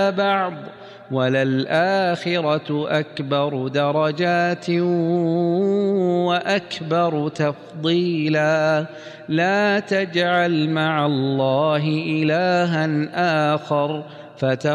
بعض وللآخرة أكبر درجات وأكبر تفضيلا لا تجعل مع الله إلها آخر